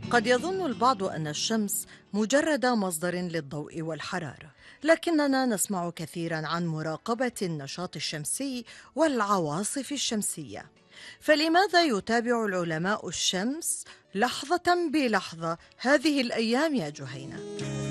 قد يظن البعض أن الشمس مجرد مصدر للضوء والحرارة، لكننا نسمع كثيرا عن مراقبة النشاط الشمسي والعواصف الشمسية. فلماذا يتابع العلماء الشمس لحظة بلحظة هذه الأيام يا جهينة؟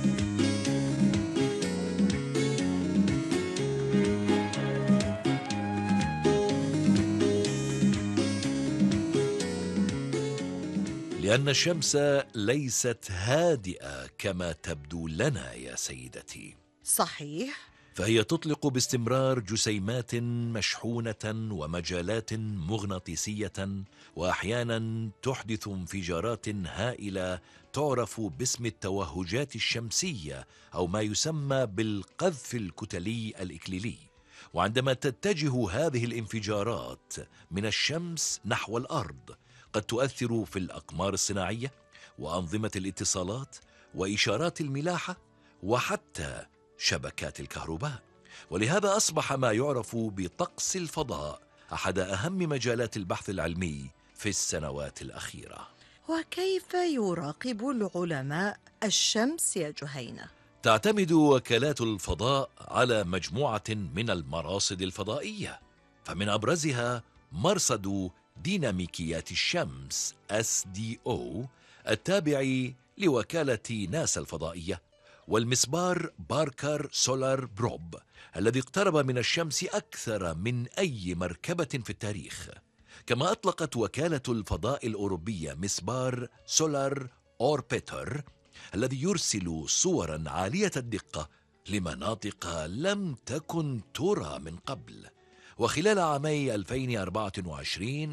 لأن الشمس ليست هادئة كما تبدو لنا يا سيدتي، صحيح؟ فهي تطلق باستمرار جسيمات مشحونة ومجالات مغناطيسية، وأحيانا تحدث انفجارات هائلة تعرف باسم التوهجات الشمسية أو ما يسمى بالقذف الكتلي الإكليلي. وعندما تتجه هذه الانفجارات من الشمس نحو الأرض قد تؤثر في الأقمار الصناعية وأنظمة الاتصالات وإشارات الملاحة وحتى شبكات الكهرباء. ولهذا أصبح ما يعرف بطقس الفضاء أحد أهم مجالات البحث العلمي في السنوات الأخيرة. وكيف يراقب العلماء الشمس يا جهينة؟ تعتمد وكالات الفضاء على مجموعة من المراصد الفضائية، فمن أبرزها مرصد ديناميكيات الشمس SDO التابع لوكالة ناسا الفضائية، والمسبار باركر سولار بروب الذي اقترب من الشمس أكثر من أي مركبة في التاريخ. كما أطلقت وكالة الفضاء الأوروبية مسبار سولار أوربيتر الذي يرسل صورا عالية الدقة لمناطق لم تكن ترى من قبل. وخلال عامي 2024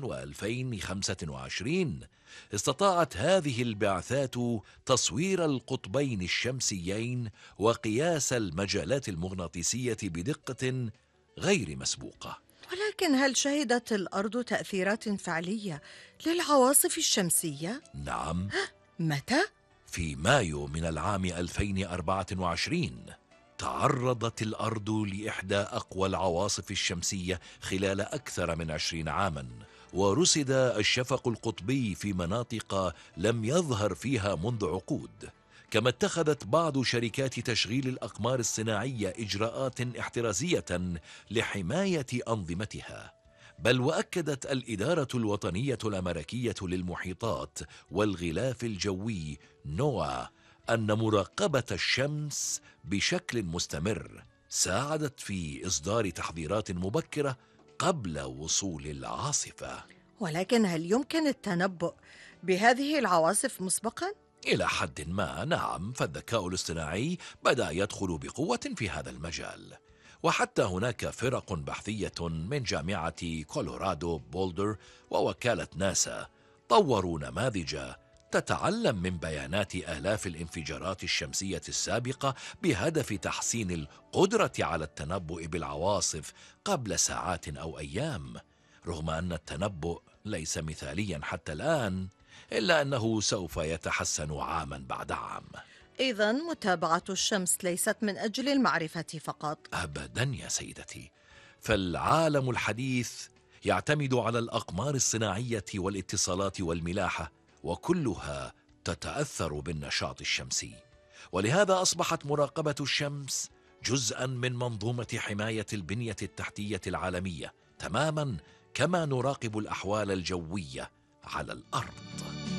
و2025 استطاعت هذه البعثات تصوير القطبين الشمسيين وقياس المجالات المغناطيسية بدقة غير مسبوقة. ولكن هل شهدت الأرض تأثيرات فعلية للعواصف الشمسية؟ نعم. متى؟ في مايو من العام 2024 تعرضت الأرض لإحدى أقوى العواصف الشمسية خلال أكثر من 20 عاما، ورصد الشفق القطبي في مناطق لم يظهر فيها منذ عقود. كما اتخذت بعض شركات تشغيل الأقمار الصناعية إجراءات احترازية لحماية أنظمتها. بل وأكدت الإدارة الوطنية الأمريكية للمحيطات والغلاف الجوي نوا أن مراقبة الشمس بشكل مستمر ساعدت في إصدار تحذيرات مبكرة قبل وصول العاصفة. ولكن هل يمكن التنبؤ بهذه العواصف مسبقاً؟ إلى حد ما نعم، فالذكاء الاصطناعي بدأ يدخل بقوة في هذا المجال، وحتى هناك فرق بحثية من جامعة كولورادو بولدر ووكالة ناسا طوروا نماذج تتعلم من بيانات آلاف الانفجارات الشمسية السابقة بهدف تحسين القدرة على التنبؤ بالعواصف قبل ساعات أو أيام. رغم أن التنبؤ ليس مثاليا حتى الآن، إلا أنه سوف يتحسن عاما بعد عام. إذن متابعة الشمس ليست من أجل المعرفة فقط. أبدا يا سيدتي، فالعالم الحديث يعتمد على الأقمار الصناعية والاتصالات والملاحة، وكلها تتأثر بالنشاط الشمسي. ولهذا أصبحت مراقبة الشمس جزءا من منظومة حماية البنية التحتية العالمية، تماما كما نراقب الأحوال الجوية على الأرض.